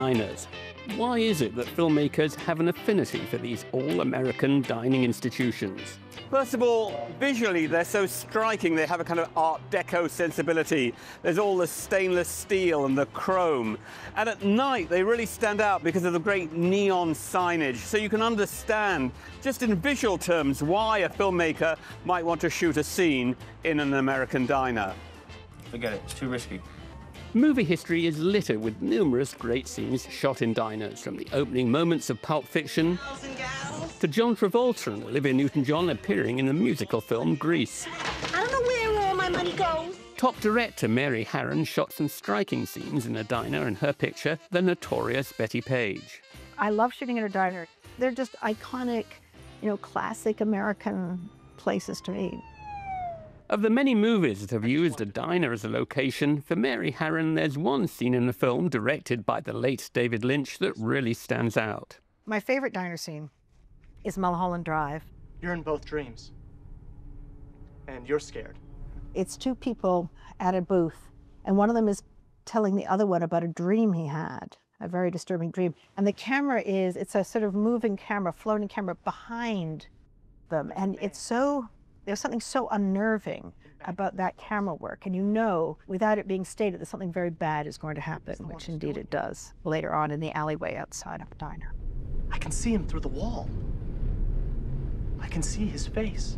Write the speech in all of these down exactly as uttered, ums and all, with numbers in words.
diners. Why is it that filmmakers have an affinity for these all-American dining institutions? First of all, visually they're so striking. They have a kind of Art Deco sensibility. There's all the stainless steel and the chrome. And at night they really stand out because of the great neon signage. So you can understand, just in visual terms, why a filmmaker might want to shoot a scene in an American diner. Forget it, it's too risky. Movie history is littered with numerous great scenes shot in diners, from the opening moments of Pulp Fiction to John Travolta and Olivia Newton-John appearing in the musical film Grease. I don't know where all my money goes. Top director Mary Harron shot some striking scenes in a diner in her picture, The Notorious Betty Page. I love shooting in a diner. They're just iconic, you know, classic American places to me. Of the many movies that have used a diner as a location, for Mary Harron, there's one scene in the film directed by the late David Lynch that really stands out. My favorite diner scene is Mulholland Drive. You're in both dreams, and you're scared. It's two people at a booth, and one of them is telling the other one about a dream he had, a very disturbing dream. And the camera is, it's a sort of moving camera, floating camera behind them, and it's so, there's something so unnerving about that camera work, and you know, without it being stated, that something very bad is going to happen, which indeed it does, later on in the alleyway outside of a diner. I can see him through the wall. I can see his face.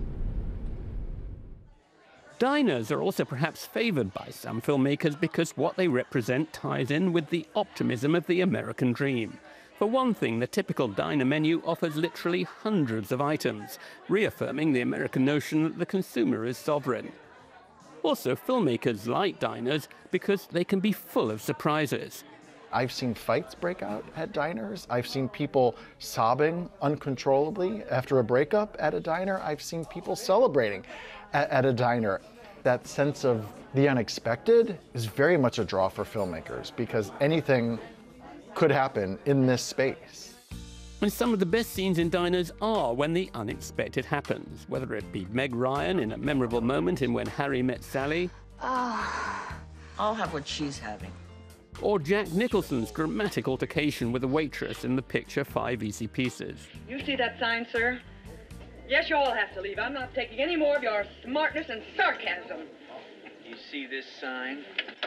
Diners are also perhaps favored by some filmmakers because what they represent ties in with the optimism of the American dream. For one thing, the typical diner menu offers literally hundreds of items, reaffirming the American notion that the consumer is sovereign. Also, filmmakers like diners because they can be full of surprises. I've seen fights break out at diners. I've seen people sobbing uncontrollably after a breakup at a diner. I've seen people celebrating at, at a diner. That sense of the unexpected is very much a draw for filmmakers because anything could happen in this space. And some of the best scenes in diners are when the unexpected happens, whether it be Meg Ryan in a memorable moment in When Harry Met Sally, Ah, I'll have what she's having. or Jack Nicholson's dramatic altercation with a waitress in the picture Five Easy Pieces. You see that sign, sir? Yes, you all have to leave. I'm not taking any more of your smartness and sarcasm. You see this sign?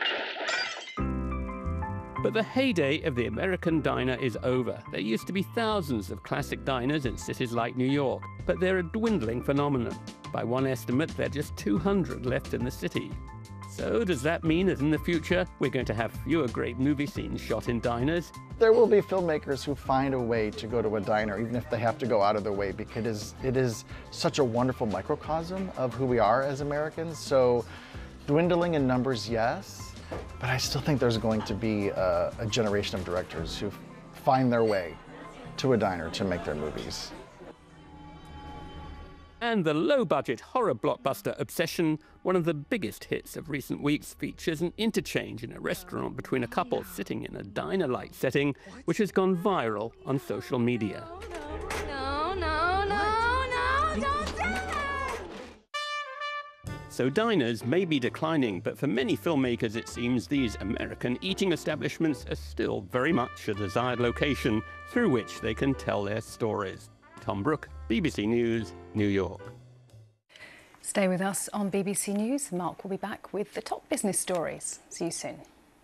But the heyday of the American diner is over. There used to be thousands of classic diners in cities like New York, but they're a dwindling phenomenon. By one estimate, there are just two hundred left in the city. So does that mean that in the future, we're going to have fewer great movie scenes shot in diners? There will be filmmakers who find a way to go to a diner, even if they have to go out of their way, because it is, it is such a wonderful microcosm of who we are as Americans. So dwindling in numbers, yes. But I still think there's going to be a, a generation of directors who find their way to a diner to make their movies. And the low-budget horror blockbuster Obsession, one of the biggest hits of recent weeks, features an interchange in a restaurant between a couple sitting in a diner-like setting, which has gone viral on social media. No, no, no, no, don't do that! So diners may be declining, but for many filmmakers it seems these American eating establishments are still very much a desired location through which they can tell their stories. Tom Brooke, B B C News, New York. Stay with us on B B C News. Mark will be back with the top business stories. See you soon.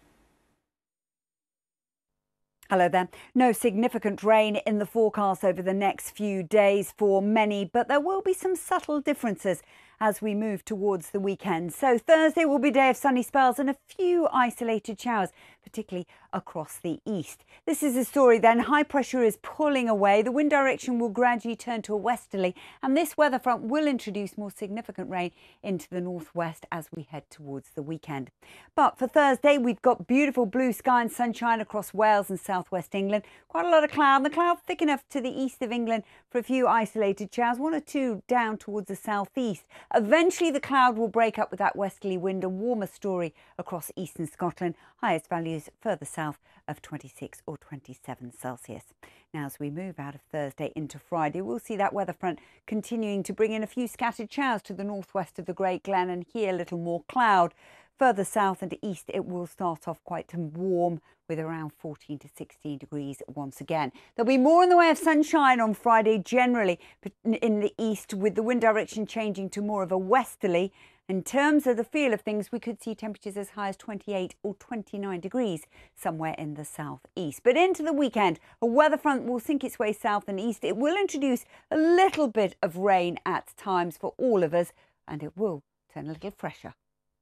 Hello there. No significant rain in the forecast over the next few days for many, but there will be some subtle differences as we move towards the weekend. So Thursday will be a day of sunny spells and a few isolated showers, particularly across the east. This is the story then. High pressure is pulling away. The wind direction will gradually turn to a westerly, and this weather front will introduce more significant rain into the northwest as we head towards the weekend. But for Thursday, we've got beautiful blue sky and sunshine across Wales and southwest England. Quite a lot of cloud. The cloud thick enough to the east of England for a few isolated showers, one or two down towards the southeast. Eventually, the cloud will break up with that westerly wind, a warmer story across eastern Scotland. Highest values further south of twenty-six or twenty-seven Celsius. Now, as we move out of Thursday into Friday, we'll see that weather front continuing to bring in a few scattered showers to the northwest of the Great Glen, and here a little more cloud. Further south and east, it will start off quite warm with around fourteen to sixteen degrees once again. There'll be more in the way of sunshine on Friday generally in the east, with the wind direction changing to more of a westerly. In terms of the feel of things, we could see temperatures as high as twenty-eight or twenty-nine degrees somewhere in the southeast. But into the weekend, a weather front will sink its way south and east. It will introduce a little bit of rain at times for all of us, and it will turn a little fresher.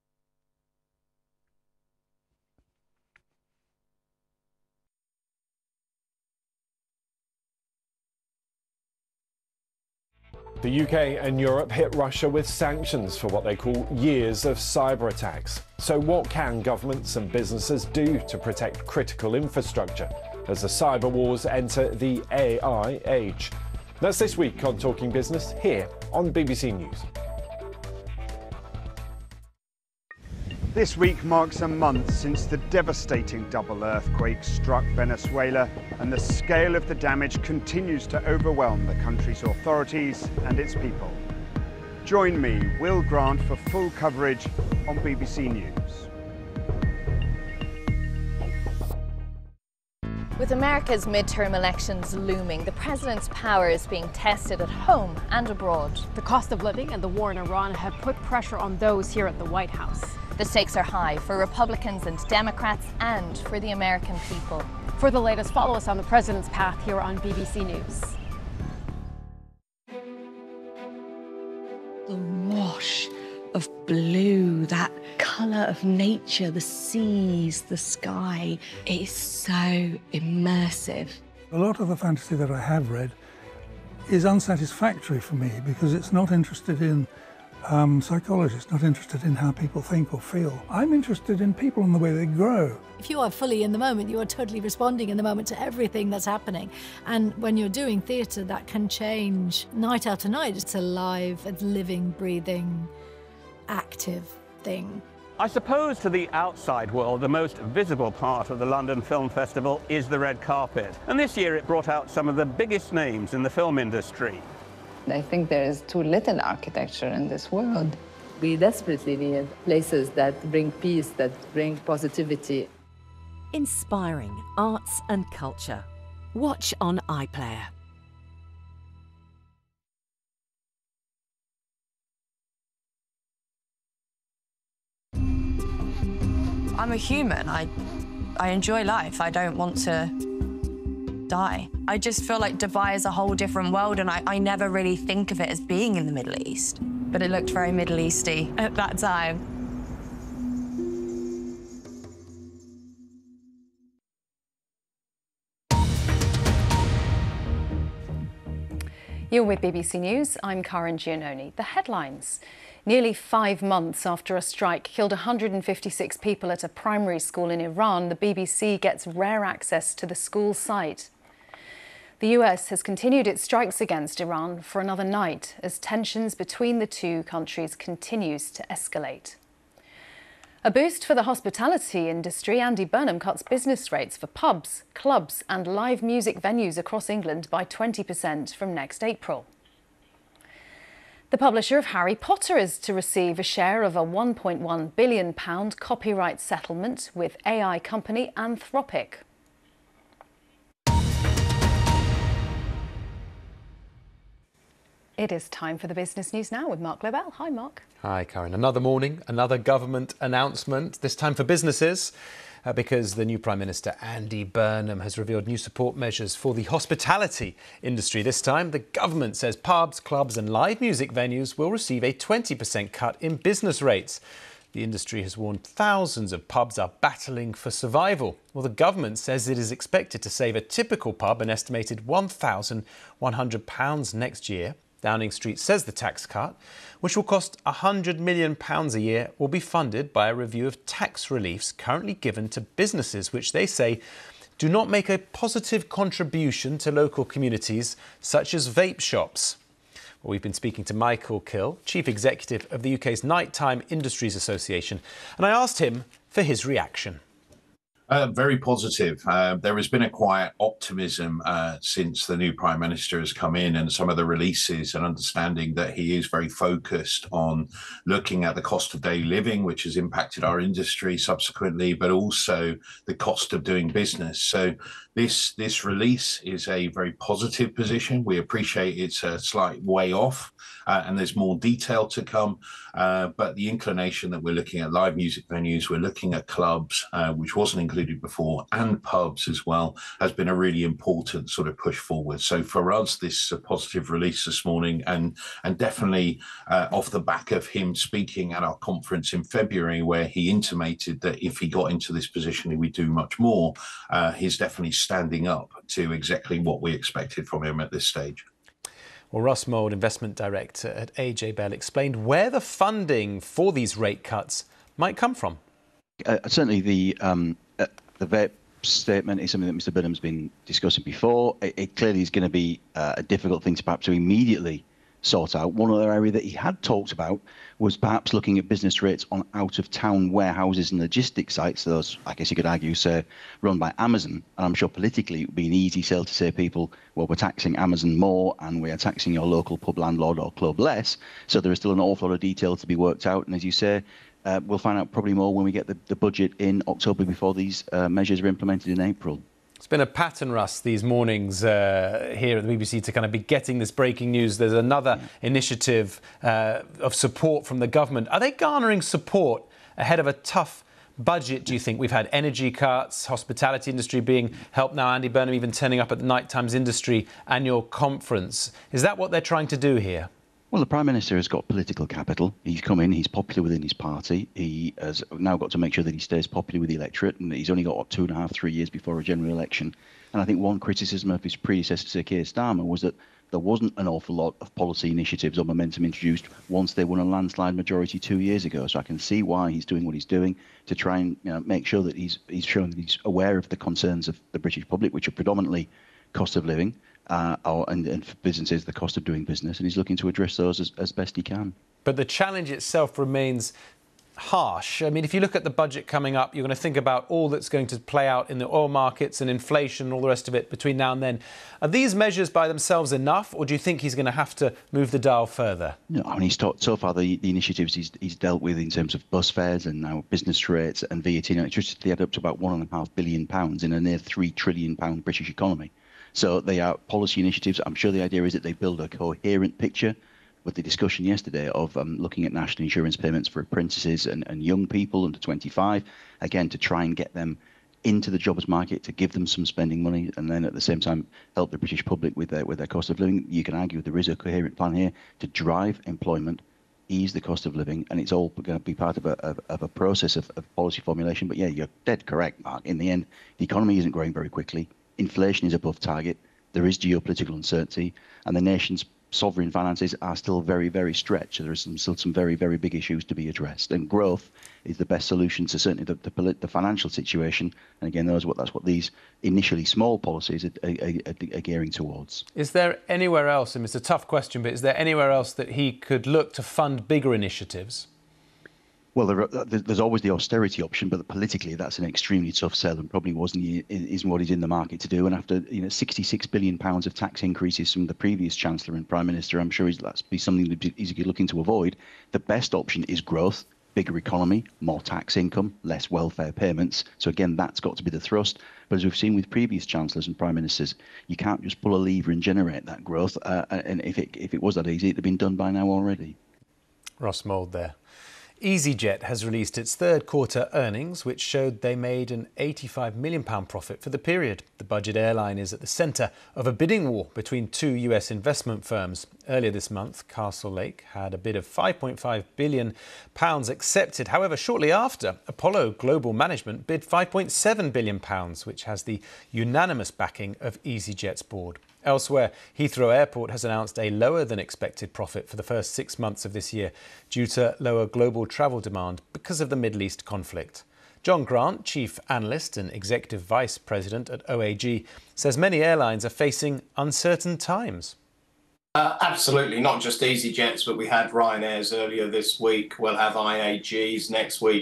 The U K and Europe hit Russia with sanctions for what they call years of cyber attacks. So what can governments and businesses do to protect critical infrastructure as the cyber wars enter the A I age? That's this week on Talking Business here on B B C News. This week marks a month since the devastating double earthquake struck Venezuela, and the scale of the damage continues to overwhelm the country's authorities and its people. Join me, Will Grant, for full coverage on B B C News. With America's midterm elections looming, the president's power is being tested at home and abroad. The cost of living and the war in Iran have put pressure on those here at the White House. The stakes are high for Republicans and Democrats and for the American people. For the latest, follow us on the president's path here on B B C News. The wash of blue, that colour of nature, the seas, the sky, it is so immersive. A lot of the fantasy that I have read is unsatisfactory for me because it's not interested in um, psychology, it's not interested in how people think or feel. I'm interested in people and the way they grow. If you are fully in the moment, you are totally responding in the moment to everything that's happening. And when you're doing theatre, that can change night after night. It's a live, a living, breathing, active thing. I suppose to the outside world, the most visible part of the London Film Festival is the red carpet. And this year it brought out some of the biggest names in the film industry. I think there is too little architecture in this world. We desperately need places that bring peace, that bring positivity. Inspiring arts and culture. Watch on iPlayer. I'm a human. I, I enjoy life. I don't want to die. I just feel like Dubai is a whole different world, and I, I never really think of it as being in the Middle East. But it looked very Middle Easty at that time. You're with B B C News. I'm Karen Giannoni. The headlines. Nearly five months after a strike killed one hundred fifty-six people at a primary school in Iran, the B B C gets rare access to the school site. The U S has continued its strikes against Iran for another night as tensions between the two countries continues to escalate. A boost for the hospitality industry. Andy Burnham cuts business rates for pubs, clubs and live music venues across England by twenty percent from next April. The publisher of Harry Potter is to receive a share of a one point one billion pounds copyright settlement with A I company Anthropic. It is time for the business news now with Mark Lobel. Hi, Mark. Hi, Karen. Another morning, another government announcement, this time for businesses, uh, because the new Prime Minister, Andy Burnham, has revealed new support measures for the hospitality industry. This time, the government says pubs, clubs and live music venues will receive a twenty percent cut in business rates. The industry has warned thousands of pubs are battling for survival. Well, the government says it is expected to save a typical pub an estimated one thousand one hundred pounds next year. Downing Street says the tax cut, which will cost one hundred million pounds a year, will be funded by a review of tax reliefs currently given to businesses which they say do not make a positive contribution to local communities, such as vape shops. Well, we've been speaking to Michael Kill, Chief Executive of the U K's Nighttime Industries Association, and I asked him for his reaction. Uh, very positive. Uh, there has been a quiet optimism uh, since the new Prime Minister has come in, and some of the releases and understanding that he is very focused on looking at the cost of daily living, which has impacted our industry subsequently, but also the cost of doing business. So this, this release is a very positive position. We appreciate it's a slight way off uh, and there's more detail to come. Uh, but the inclination that we're looking at live music venues, we're looking at clubs, uh, which wasn't included before, and pubs as well, has been a really important sort of push forward. So for us, this is a positive release this morning, and and definitely uh, off the back of him speaking at our conference in February, where he intimated that if he got into this position, he would do much more. Uh, he's definitely standing up to exactly what we expected from him at this stage. Well, Russ Mould, Investment Director at A J Bell, explained where the funding for these rate cuts might come from. Uh, certainly the um, uh, the V A P statement is something that Mister Burnham's been discussing before. It, it clearly is going to be uh, a difficult thing to perhaps to immediately sort out. One other area that he had talked about was perhaps looking at business rates on out-of-town warehouses and logistics sites, those, I guess you could argue, say, run by Amazon. And I'm sure politically it would be an easy sell to say people, well, we're taxing Amazon more and we are taxing your local pub landlord or club less. So there is still an awful lot of detail to be worked out. And as you say, uh, we'll find out probably more when we get the, the budget in October before these uh, measures are implemented in April. It's been a pattern, Russ, these mornings uh, here at the B B C to kind of be getting this breaking news. There's another yeah. initiative uh, of support from the government. Are they garnering support ahead of a tough budget, do you think? We've had energy cuts, hospitality industry being helped now, Andy Burnham even turning up at the Night Times Industry annual conference. Is that what they're trying to do here? Well, the Prime Minister has got political capital. He's come in, he's popular within his party. He has now got to make sure that he stays popular with the electorate, and he's only got, what, two and a half, three years before a general election. And I think one criticism of his predecessor, Sir Keir Starmer, was that there wasn't an awful lot of policy initiatives or momentum introduced once they won a landslide majority two years ago. So I can see why he's doing what he's doing to try and you know, make sure that he's, he's shown that he's aware of the concerns of the British public, which are predominantly cost of living, Uh, or, and, and for businesses, the cost of doing business, and he's looking to address those as, as best he can. But the challenge itself remains harsh. I mean, if you look at the budget coming up, you're going to think about all that's going to play out in the oil markets and inflation and all the rest of it between now and then. Are these measures by themselves enough, or do you think he's going to have to move the dial further? No, I mean, he's talked so far the, the initiatives he's, he's dealt with in terms of bus fares and now business rates and V A T and electricity add up to about one and a half billion pounds in a near three trillion pound British economy. So they are policy initiatives. I'm sure the idea is that they build a coherent picture. With the discussion yesterday of um, looking at national insurance payments for apprentices and, and young people under twenty-five, again, to try and get them into the jobs market, to give them some spending money, and then at the same time help the British public with their, with their cost of living. You can argue there is a coherent plan here to drive employment, ease the cost of living, and it's all going to be part of a, of, of a process of, of policy formulation. But yeah, you're dead correct, Mark. In the end, the economy isn't growing very quickly. Inflation is above target. There is geopolitical uncertainty, and the nation's sovereign finances are still very, very stretched. So there are some, still some very, very big issues to be addressed. And growth is the best solution to certainly the, the, the financial situation. And again, those what that's what these initially small policies are, are, are, are gearing towards. Is there anywhere else, and it's a tough question, but is there anywhere else that he could look to fund bigger initiatives? Well, there are, there's always the austerity option, but politically that's an extremely tough sell and probably wasn't isn't what he's in the market to do. And after you know sixty-six billion pounds of tax increases from the previous Chancellor and Prime Minister, I'm sure he's, that's be something that he's looking to avoid. The best option is growth, bigger economy, more tax income, less welfare payments. So again, that's got to be the thrust. But as we've seen with previous Chancellors and Prime Ministers, you can't just pull a lever and generate that growth. Uh, and if it if it was that easy, it'd have been done by now already. Ross Mould there. EasyJet has released its third quarter earnings, which showed they made an eighty-five million pounds profit for the period. The budget airline is at the centre of a bidding war between two U S investment firms. Earlier this month, Castlelake had a bid of five point five billion pounds accepted. However, shortly after, Apollo Global Management bid five point seven billion pounds, which has the unanimous backing of EasyJet's board. Elsewhere, Heathrow Airport has announced a lower than expected profit for the first six months of this year due to lower global travel demand because of the Middle East conflict. John Grant, Chief Analyst and Executive Vice President at O A G, says many airlines are facing uncertain times. Uh, absolutely, not just EasyJets, but we had Ryanair's earlier this week. We'll have I A G's next week.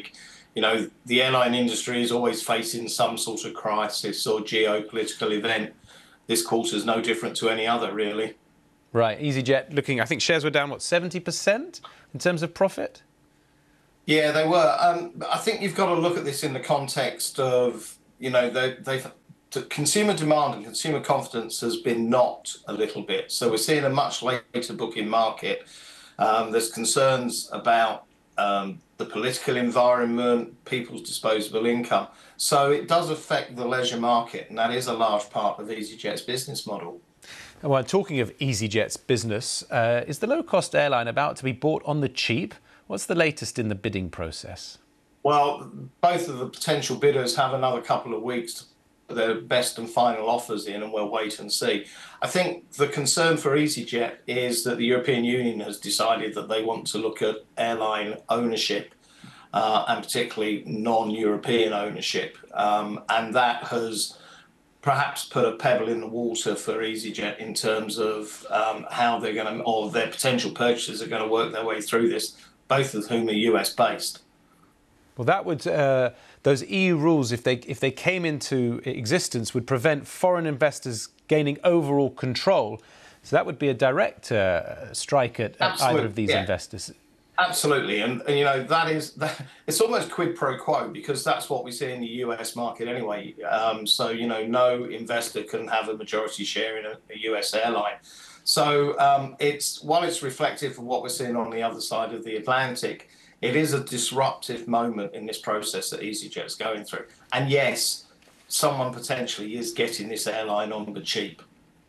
You know, the airline industry is always facing some sort of crisis or geopolitical event. This quarter is no different to any other, really. Right. EasyJet looking, I think shares were down, what, seventy percent in terms of profit? Yeah, they were. Um, I think you've got to look at this in the context of, you know, they, they've consumer demand and consumer confidence has been knocked a little bit. So we're seeing a much later booking market. Um, there's concerns about um, the political environment, people's disposable income. So it does affect the leisure market, and that is a large part of EasyJet's business model. Well, talking of EasyJet's business, uh, is the low-cost airline about to be bought on the cheap? What's the latest in the bidding process? Well, both of the potential bidders have another couple of weeks to put their best and final offers in, and we'll wait and see. I think the concern for EasyJet is that the European Union has decided that they want to look at airline ownership, uh, and particularly non-European ownership. Um, and that has perhaps put a pebble in the water for EasyJet in terms of um, how they're going to, or their potential purchasers are going to work their way through this, both of whom are U S based. Well, that would, uh, those E U rules, if they, if they came into existence, would prevent foreign investors gaining overall control. So that would be a direct uh, strike at, at either of these yeah. investors. Absolutely, and, and you know that is that, it's almost quid pro quo, because that's what we see in the U S market anyway. Um, so you know, no investor can have a majority share in a, a U S airline. So um, it's while it's reflective of what we're seeing on the other side of the Atlantic, it is a disruptive moment in this process that EasyJet's going through. And yes, someone potentially is getting this airline on the cheap.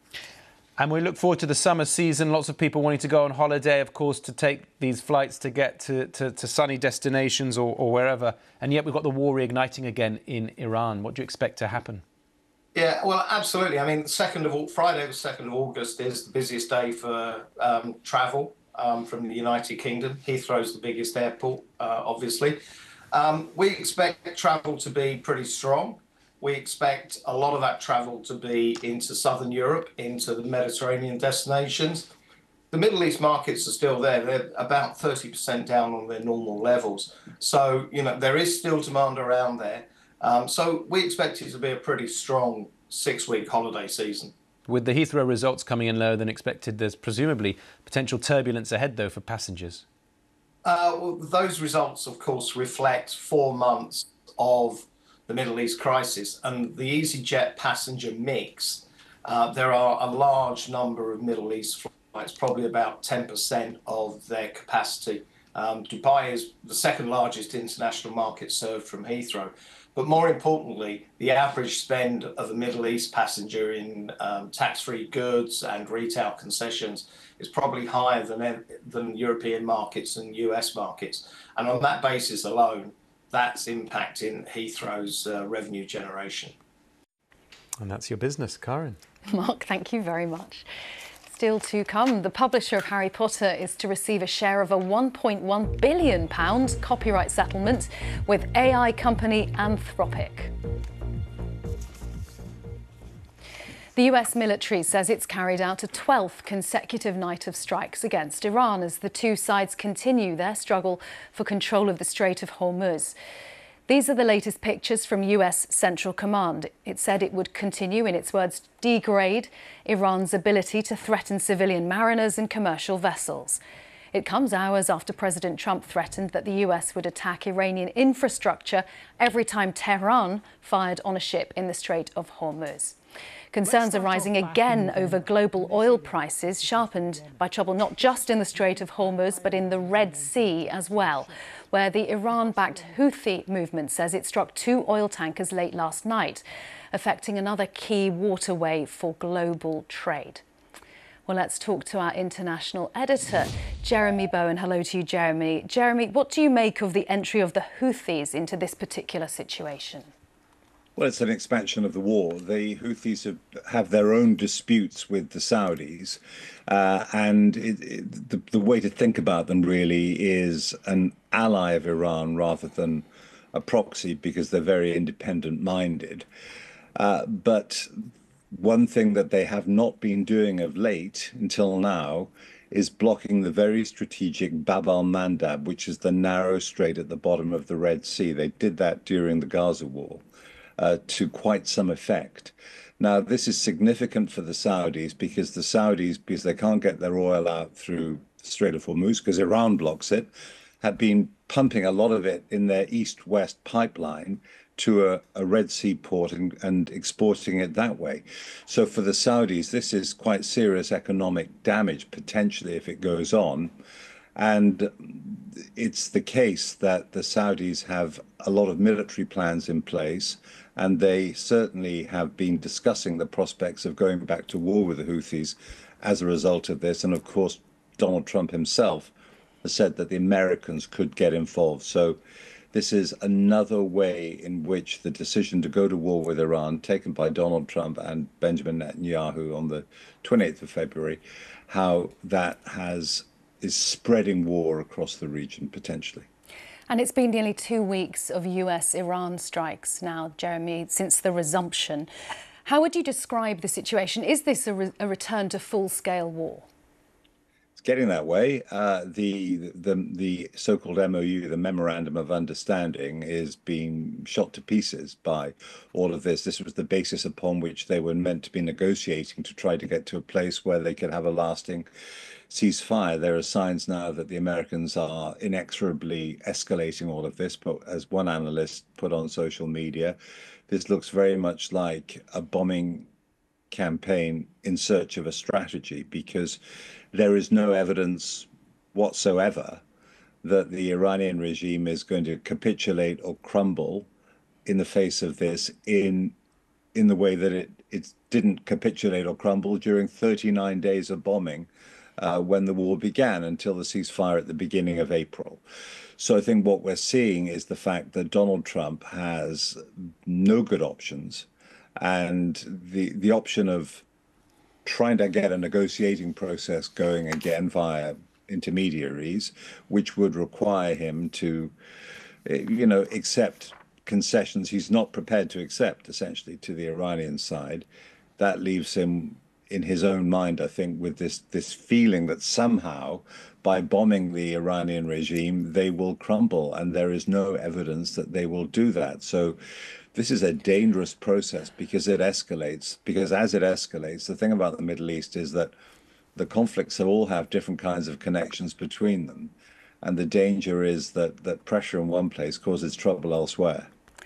And we look forward to the summer season. Lots of people wanting to go on holiday, of course, to take these flights to get to, to, to sunny destinations or, or wherever. And yet we've got the war reigniting again in Iran. What do you expect to happen? Yeah, well, absolutely. I mean, second of Friday, the second of August is the busiest day for um, travel um, from the United Kingdom. Heathrow's the biggest airport, uh, obviously. Um, we expect travel to be pretty strong. We expect a lot of that travel to be into southern Europe, into the Mediterranean destinations. The Middle East markets are still there. They're about thirty percent down on their normal levels. So, you know, there is still demand around there. Um, so we expect it to be a pretty strong six-week holiday season. With the Heathrow results coming in lower than expected, there's presumably potential turbulence ahead, though, for passengers. Uh, well, those results, of course, reflect four months of the Middle East crisis, and the EasyJet passenger mix. Uh, there are a large number of Middle East flights, probably about ten percent of their capacity. Um, Dubai is the second largest international market served from Heathrow. But more importantly, the average spend of a Middle East passenger in um, tax-free goods and retail concessions is probably higher than, than European markets and U S markets. And on that basis alone, that's impacting Heathrow's uh, revenue generation. And that's your business, Karen. Mark, thank you very much. Still to come, the publisher of Harry Potter is to receive a share of a one point one billion pounds copyright settlement with A I company Anthropic. The U S military says it's carried out a twelfth consecutive night of strikes against Iran as the two sides continue their struggle for control of the Strait of Hormuz. These are the latest pictures from U S Central Command. It said it would continue, in its words, degrade Iran's ability to threaten civilian mariners and commercial vessels. It comes hours after President Trump threatened that the U S would attack Iranian infrastructure every time Tehran fired on a ship in the Strait of Hormuz. Concerns are rising again over global oil prices, sharpened by trouble not just in the Strait of Hormuz, but in the Red Sea as well, where the Iran-backed Houthi movement says it struck two oil tankers late last night, affecting another key waterway for global trade. Well, let's talk to our international editor, Jeremy Bowen. Hello to you, Jeremy. Jeremy, what do you make of the entry of the Houthis into this particular situation? Well, it's an expansion of the war. The Houthis have, have their own disputes with the Saudis, uh, and it, it, the, the way to think about them really is an ally of Iran rather than a proxy, because they're very independent-minded. Uh, but one thing that they have not been doing of late until now is blocking the very strategic Bab al-Mandab, which is the narrow strait at the bottom of the Red Sea. They did that during the Gaza war uh, to quite some effect. Now, this is significant for the Saudis because the Saudis, because they can't get their oil out through the Strait of Hormuz, because Iran blocks it, have been pumping a lot of it in their east-west pipeline to a, a Red Sea port and, and exporting it that way. So for the Saudis, this is quite serious economic damage, potentially, if it goes on. And it's the case that the Saudis have a lot of military plans in place, and they certainly have been discussing the prospects of going back to war with the Houthis as a result of this. And of course, Donald Trump himself has said that the Americans could get involved. So this is another way in which the decision to go to war with Iran, taken by Donald Trump and Benjamin Netanyahu on the twenty-eighth of February, how that has is spreading war across the region potentially. And it's been nearly two weeks of U S Iran strikes now, Jeremy, since the resumption. How would you describe the situation? Is this a, re a return to full-scale war? It's getting that way. Uh, the the the so-called M O U, the Memorandum of Understanding, is being shot to pieces by all of this. This was the basis upon which they were meant to be negotiating to try to get to a place where they could have a lasting ceasefire. There are signs now that the Americans are inexorably escalating all of this, but as one analyst put on social media, this looks very much like a bombing campaign in search of a strategy, because there is no evidence whatsoever that the Iranian regime is going to capitulate or crumble in the face of this in in the way that it, it didn't capitulate or crumble during thirty-nine days of bombing uh, when the war began, until the ceasefire at the beginning of April. So I think what we're seeing is the fact that Donald Trump has no good options, and the the option of trying to get a negotiating process going again via intermediaries, which would require him to, you know, accept concessions he's not prepared to accept, essentially, to the Iranian side. That leaves him in his own mind, I think, with this this feeling that somehow by bombing the Iranian regime, they will crumble, and there is no evidence that they will do that. So this is a dangerous process because it escalates, because as it escalates, the thing about the Middle East is that the conflicts all have different kinds of connections between them. And the danger is that, that pressure in one place causes trouble elsewhere.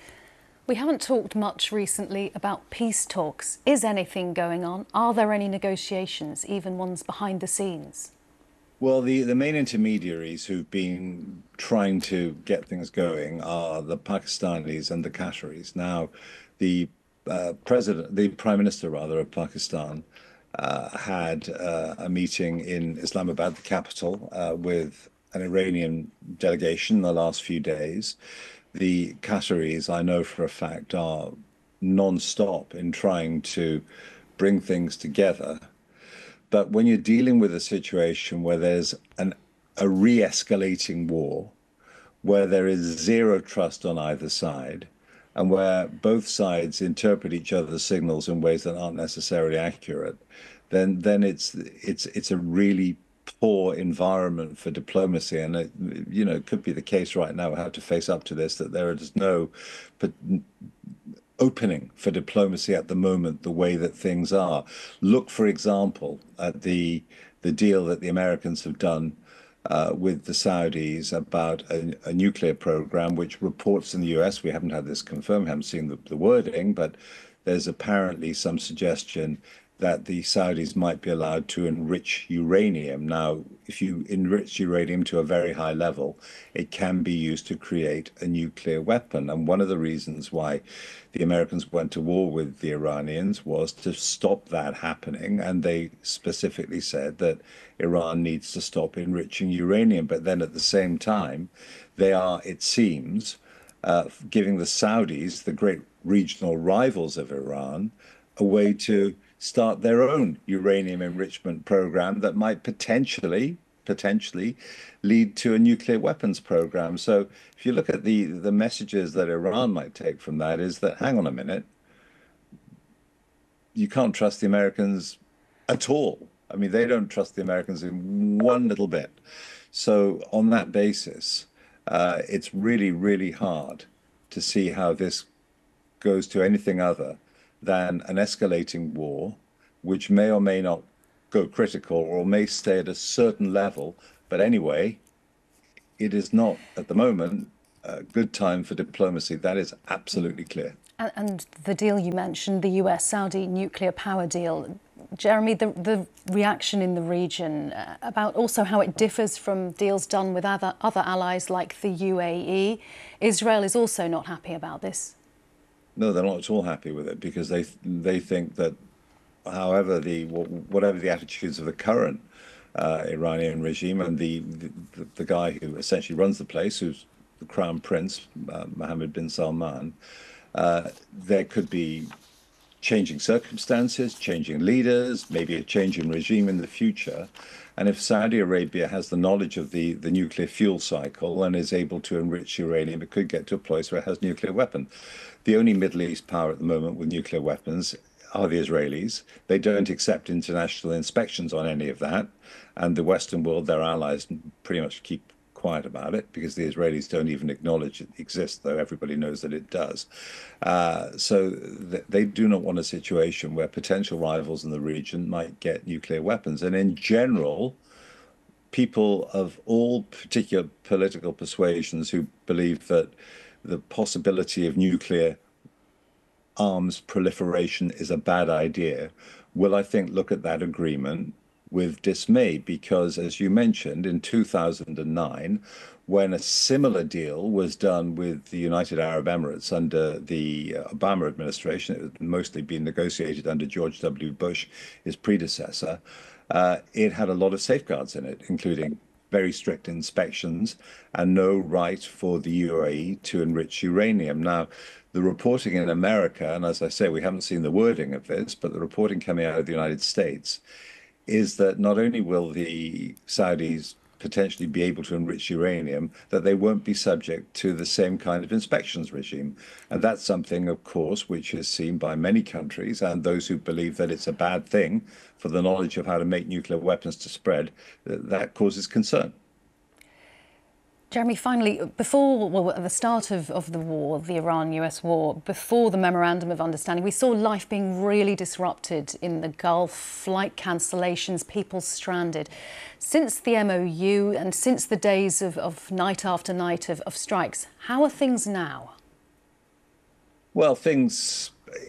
We haven't talked much recently about peace talks. Is anything going on? Are there any negotiations, even ones behind the scenes? Well, the, the main intermediaries who've been trying to get things going are the Pakistanis and the Qataris. Now, the uh, president, the prime minister, rather, of Pakistan uh, had uh, a meeting in Islamabad, the capital, uh, with an Iranian delegation the last few days. The Qataris, I know for a fact, are non-stop in trying to bring things together. But when you're dealing with a situation where there's an, a re-escalating war, where there is zero trust on either side, and where both sides interpret each other's signals in ways that aren't necessarily accurate, then then it's it's it's a really poor environment for diplomacy. And it, you know, it could be the case right now. We have to face up to this, that there is no but opening for diplomacy at the moment, the way that things are. Look, for example, at the the deal that the Americans have done uh, with the Saudis about a, a nuclear program, which reports in the U S, we haven't had this confirmed, haven't seen the, the wording, but there's apparently some suggestion that the Saudis might be allowed to enrich uranium. Now, if you enrich uranium to a very high level, it can be used to create a nuclear weapon. And one of the reasons why the Americans went to war with the Iranians was to stop that happening. And they specifically said that Iran needs to stop enriching uranium. But then at the same time, they are, it seems, uh, giving the Saudis, the great regional rivals of Iran, a way to start their own uranium enrichment program that might potentially, potentially lead to a nuclear weapons program. So if you look at the, the messages that Iran might take from that, is that, hang on a minute, you can't trust the Americans at all. I mean, they don't trust the Americans in one little bit. So on that basis, uh, it's really, really hard to see how this goes to anything other than an escalating war, which may or may not go critical or may stay at a certain level. But anyway, it is not, at the moment, a good time for diplomacy. That is absolutely clear. And, and the deal you mentioned, the U S-Saudi nuclear power deal, Jeremy, the, the reaction in the region uh, about also how it differs from deals done with other, other allies like the U A E. Israel is also not happy about this. No, they're not at all happy with it because they they think that however the whatever the attitudes of the current uh, Iranian regime and the, the the guy who essentially runs the place, who's the Crown Prince, uh, Mohammed bin Salman, uh, there could be changing circumstances, changing leaders, maybe a change in regime in the future. And if Saudi Arabia has the knowledge of the, the nuclear fuel cycle and is able to enrich uranium, it could get to a place where it has nuclear weapon. The only Middle East power at the moment with nuclear weapons are the Israelis. They don't accept international inspections on any of that. And the Western world, their allies, pretty much keep quiet about it because the Israelis don't even acknowledge it exists, though everybody knows that it does. Uh, so th they do not want a situation where potential rivals in the region might get nuclear weapons. And in general, people of all particular political persuasions who believe that the possibility of nuclear arms proliferation is a bad idea will, I think, look at that agreement with dismay because, as you mentioned, in two thousand nine, when a similar deal was done with the United Arab Emirates under the Obama administration, it had mostly been negotiated under George W. Bush, his predecessor, uh, it had a lot of safeguards in it, including very strict inspections and no right for the U A E to enrich uranium. Now, the reporting in America, and as I say, we haven't seen the wording of this, but the reporting coming out of the United States is that not only will the Saudis potentially be able to enrich uranium, that they won't be subject to the same kind of inspections regime. And that's something, of course, which is seen by many countries and those who believe that it's a bad thing for the knowledge of how to make nuclear weapons to spread, that causes concern. Jeremy, finally, before, well, at the start of, of the war, the Iran-U S war, before the Memorandum of Understanding, we saw life being really disrupted in the Gulf, flight cancellations, people stranded. Since the M O U and since the days of, of night after night of, of strikes, how are things now? Well, things...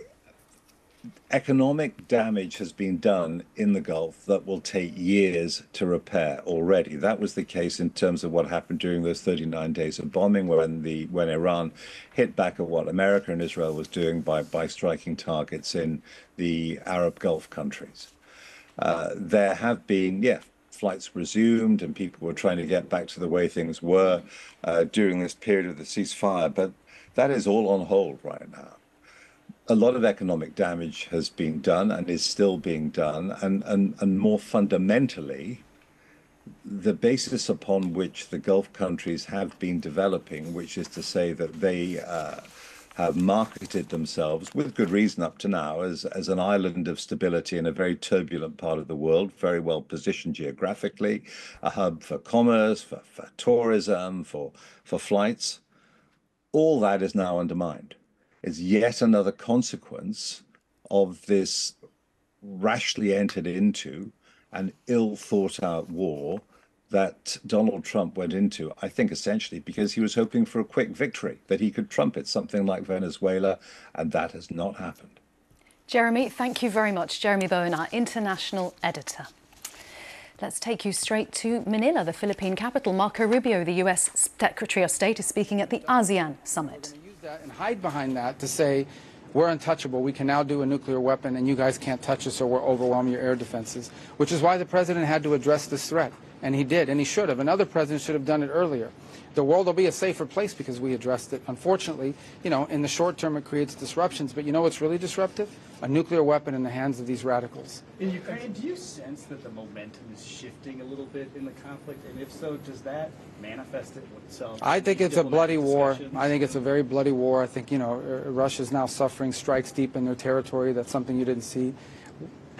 Economic damage has been done in the Gulf that will take years to repair already. That was the case in terms of what happened during those thirty-nine days of bombing when the when Iran hit back at what America and Israel was doing by, by striking targets in the Arab Gulf countries. Uh, there have been, yeah, flights resumed and people were trying to get back to the way things were uh, during this period of the ceasefire, but that is all on hold right now. A lot of economic damage has been done and is still being done. And, and, and more fundamentally, the basis upon which the Gulf countries have been developing, which is to say that they uh, have marketed themselves, with good reason up to now, as, as an island of stability in a very turbulent part of the world, very well positioned geographically, a hub for commerce, for, for tourism, for, for flights. All that is now undermined. Is yet another consequence of this rashly entered into and ill thought out war that Donald Trump went into, I think essentially because he was hoping for a quick victory, that he could trumpet something like Venezuela, and that has not happened. Jeremy, thank you very much. Jeremy Bowen, our international editor. Let's take you straight to Manila, the Philippine capital. Marco Rubio, the U S Secretary of State, is speaking at the ASEAN summit. That and hide behind that to say we're untouchable, we can now do a nuclear weapon and you guys can't touch us or we'll overwhelm your air defenses, which is why the president had to address this threat, and he did, and he should have. Another president should have done it earlier. The world will be a safer place because we addressed it. Unfortunately, you know, in the short term it creates disruptions, but you know what's really disruptive? A nuclear weapon in the hands of these radicals. In Ukraine, do you sense that the momentum is shifting a little bit in the conflict? And if so, does that manifest itself? I think it's a bloody war. I think it's a very bloody war. I think, you know, Russia's now suffering strikes deep in their territory. That's something you didn't see.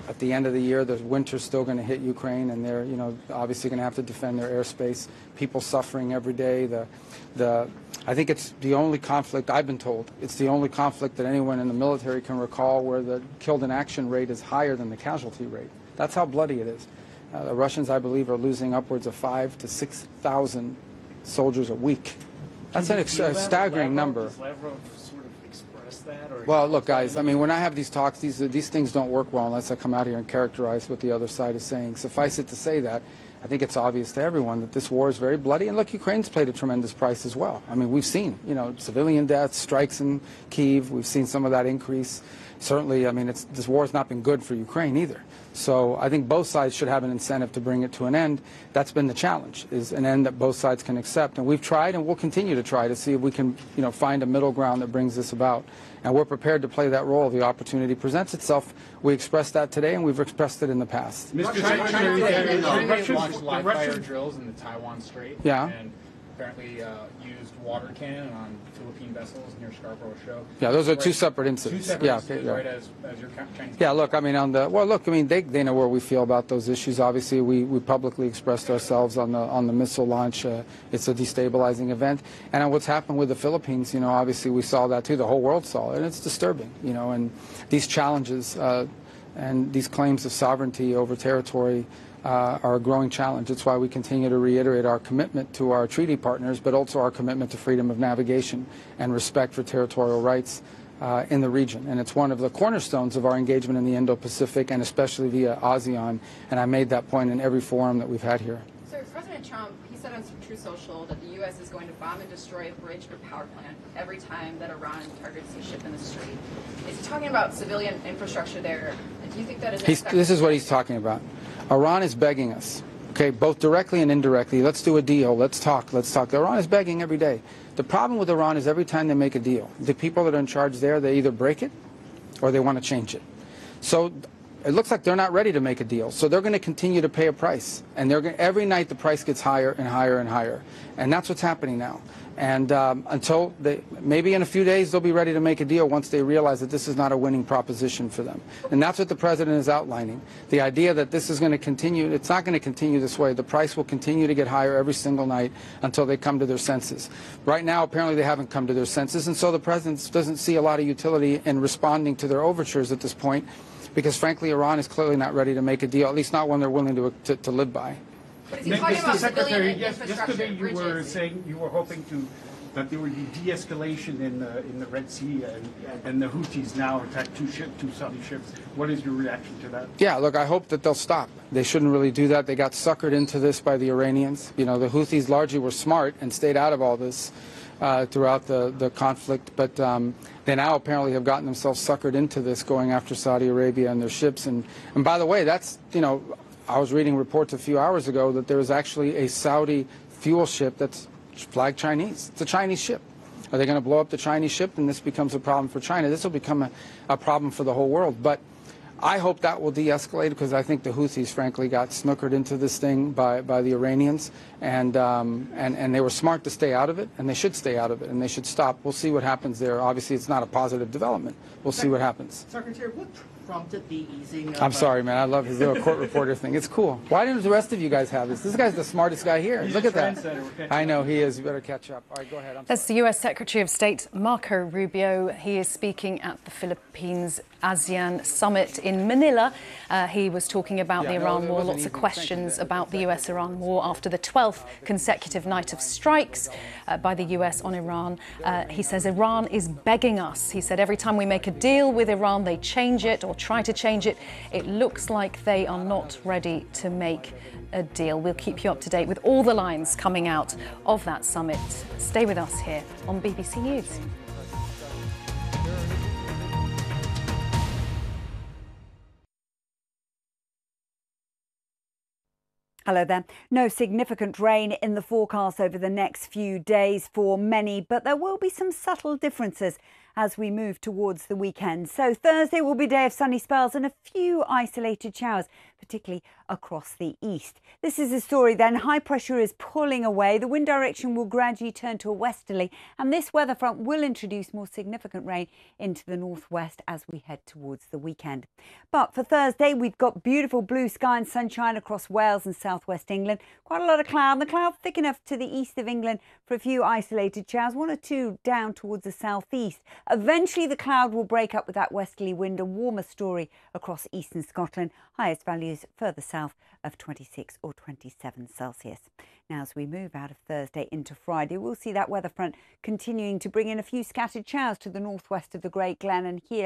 At the end of the year, the winter's still going to hit Ukraine, and they're, you know, obviously going to have to defend their airspace. People suffering every day. The, the, I think it's the only conflict, I've been told, it's the only conflict that anyone in the military can recall where the killed in action rate is higher than the casualty rate. That's how bloody it is. Uh, the Russians, I believe, are losing upwards of five to six thousand soldiers a week. That's an ex- a staggering number. Does Lavrov sort of express that? Or Well, look, guys, I mean, when I have these talks, these these things don't work well unless I come out here and characterize what the other side is saying. Suffice it to say that I think it's obvious to everyone that this war is very bloody. And look, Ukraine's paid a tremendous price as well. I mean, we've seen, you know, civilian deaths, strikes in Kyiv. We've seen some of that increase. Certainly, I mean, it's, this war has not been good for Ukraine either. So I think both sides should have an incentive to bring it to an end. That's been the challenge, is an end that both sides can accept. And we've tried and we'll continue to try to see if we can, you know, find a middle ground that brings this about. And we're prepared to play that role if the opportunity presents itself. We expressed that today and we've expressed it in the past. Mister China, China, China, China, China launched the live Russians- fire drills in the Taiwan Strait. Yeah. And apparently uh, used water cannon on Philippine vessels near Scarborough Shoal. Yeah, those are two Right- separate Two incidents. separate Yeah, incidents, okay, yeah. right, as, as your ca- Chinese Yeah, look, I mean, on the well, look, I mean, they they know where we feel about those issues. Obviously, we, we publicly expressed ourselves on the on the missile launch. Uh, it's a destabilizing event, and on what's happened with the Philippines, you know, obviously we saw that too. The whole world saw it, and it's disturbing, you know. And these challenges uh, and these claims of sovereignty over territory uh, are a growing challenge. That's why we continue to reiterate our commitment to our treaty partners, but also our commitment to freedom of navigation and respect for territorial rights uh, in the region. And it's one of the cornerstones of our engagement in the Indo-Pacific, and especially via ASEAN. And I made that point in every forum that we've had here. So President Trump, he said on True Social that the U S is going to bomb and destroy a bridge or power plant every time that Iran targets a ship in the Strait. Is he talking about civilian infrastructure there? Do you think that is... He's, this is what he's talking about. Iran is begging us, okay, both directly and indirectly. Let's do a deal. Let's talk. Let's talk. Iran is begging every day. The problem with Iran is every time they make a deal, the people that are in charge there, they either break it or they want to change it. So it looks like they're not ready to make a deal. So they're going to continue to pay a price. And they're going, every night the price gets higher and higher and higher. And that's what's happening now. And um, until they, maybe in a few days, they'll be ready to make a deal once they realize that this is not a winning proposition for them. And that's what the president is outlining. The idea that this is going to continue, it's not going to continue this way. The price will continue to get higher every single night until they come to their senses. Right now, apparently they haven't come to their senses. And so the president doesn't see a lot of utility in responding to their overtures at this point, because frankly, Iran is clearly not ready to make a deal, at least not one they're willing to, to, to live by. But is he talking Mister about Secretary, civilian yes, infrastructure, yesterday you were bridges? saying you were hoping to that there would be de-escalation in the in the Red Sea, and, and the Houthis now attacked two ship, two Saudi ships. What is your reaction to that? Yeah, look, I hope that they'll stop. They shouldn't really do that. They got suckered into this by the Iranians. You know, the Houthis largely were smart and stayed out of all this uh, throughout the, the conflict, but um, they now apparently have gotten themselves suckered into this, going after Saudi Arabia and their ships. And, and by the way, that's, you know, I was reading reports a few hours ago that there was actually a Saudi fuel ship that's flagged Chinese. It's a Chinese ship. Are they going to blow up the Chinese ship and this becomes a problem for China? This will become a, a problem for the whole world. But I hope that will de-escalate, because I think the Houthis, frankly, got snookered into this thing by, by the Iranians. And, um, and, and they were smart to stay out of it, and they should stay out of it, and they should stop. We'll see what happens there. Obviously, it's not a positive development. We'll see what happens. Secretary, what prompted the easing of... I'm sorry, man. I love his little court reporter thing. It's cool. Why didn't the rest of you guys have this? This guy's the smartest guy here. He's Look a at that. trendsetter. I know he is. You better catch up. All right, go ahead. I'm That's the U S Secretary of State Marco Rubio. He is speaking at the Philippines ASEAN summit in Manila. Uh, he was talking about Yeah, the no, Iran it war, wasn't lots of easy. questions about the U S Iran war after the twelfth consecutive night of strikes uh, by the U S on Iran. Uh, he says Iran is begging us. He said every time we make a deal with Iran, they change it or try to change it. It looks like they are not ready to make a deal. We'll keep you up to date with all the lines coming out of that summit. Stay with us here on B B C News. Hello there. No significant rain in the forecast over the next few days for many, but there will be some subtle differences as we move towards the weekend. So Thursday will be a day of sunny spells and a few isolated showers, particularly across the east. This is the story then. High pressure is pulling away. The wind direction will gradually turn to a westerly, and this weather front will introduce more significant rain into the northwest as we head towards the weekend. But for Thursday, we've got beautiful blue sky and sunshine across Wales and southwest England. Quite a lot of cloud. The cloud thick enough to the east of England for a few isolated showers, one or two down towards the southeast. Eventually, the cloud will break up with that westerly wind, a warmer story across eastern Scotland. Highest values further south of twenty-six or twenty-seven Celsius. Now, as we move out of Thursday into Friday, we'll see that weather front continuing to bring in a few scattered showers to the northwest of the Great Glen and here